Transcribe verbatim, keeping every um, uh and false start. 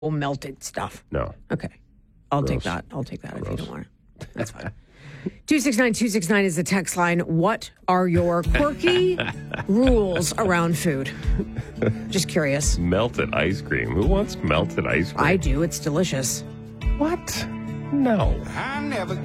melted stuff. No. Okay. I'll Gross. take that. I'll take that if you Gross. don't want it. That's fine. two six nine two six nine is the text line. What are your quirky rules around food? Just curious. Melted ice cream. Who wants melted ice cream? I do. It's delicious. What? No. I never